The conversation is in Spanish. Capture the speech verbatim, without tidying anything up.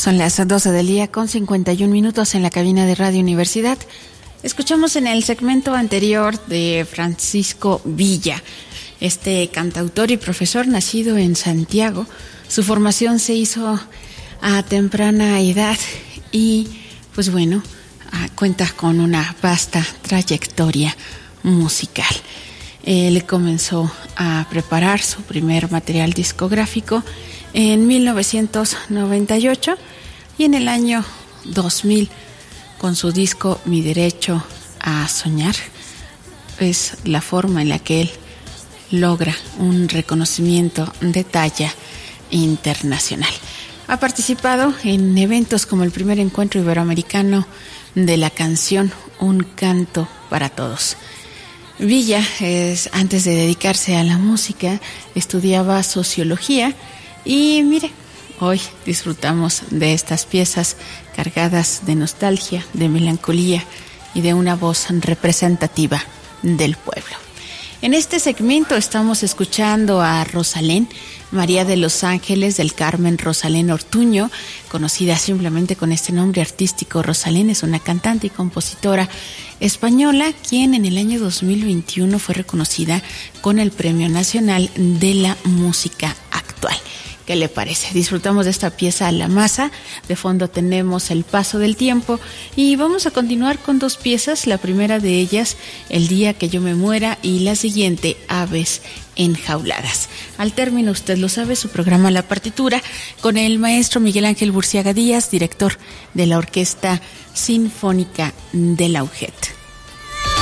Son las doce del día con cincuenta y un minutos en la cabina de Radio Universidad. Escuchamos en el segmento anterior de Francisco Villa, este cantautor y profesor nacido en Santiago. Su formación se hizo a temprana edad y, pues bueno, cuenta con una vasta trayectoria musical. Él comenzó a preparar su primer material discográfico en mil novecientos noventa y ocho y en el año dos mil con su disco Mi Derecho a Soñar es la forma en la que él logra un reconocimiento de talla internacional. Ha participado en eventos como el primer encuentro iberoamericano de la canción Un Canto para Todos. Villa, es, antes de dedicarse a la música, estudiaba sociología y mire, hoy disfrutamos de estas piezas cargadas de nostalgia, de melancolía y de una voz representativa del pueblo. En este segmento estamos escuchando a Rosalén, María de los Ángeles del Carmen Rosalén Ortuño, conocida simplemente con este nombre artístico. Rosalén es una cantante y compositora española, quien en el año dos mil veintiuno fue reconocida con el Premio Nacional de la Música Actual. ¿Qué le parece? Disfrutamos de esta pieza La Masa. De fondo tenemos El Paso del Tiempo y vamos a continuar con dos piezas. La primera de ellas, El Día que yo me muera, y la siguiente, Aves enjauladas. Al término, usted lo sabe, su programa La Partitura con el maestro Miguel Ángel Burciaga Díaz, director de la Orquesta Sinfónica de la U G E T.